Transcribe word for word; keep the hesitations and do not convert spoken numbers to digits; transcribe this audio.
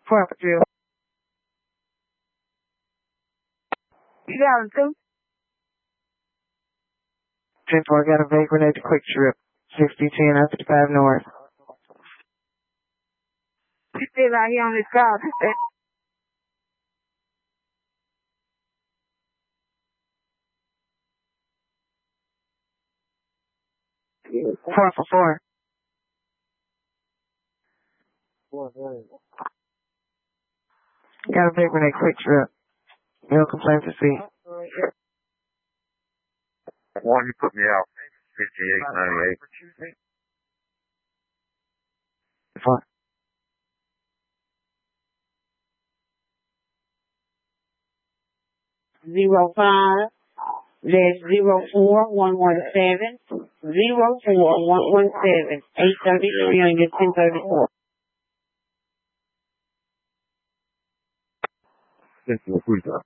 Papa Jill. two thousand two. ten four, got a vague grenade to Quick Trip. sixty ten, I fifty-five north. He's still out here on this call. Four for four. Got a vague grenade Quick Trip. No complaints to see. One, you put me out. fifty-eight ninety-eight. Four. Zero five dash zero four one one seven zero four one one seven eight thirty three on your ten thirty four. This is a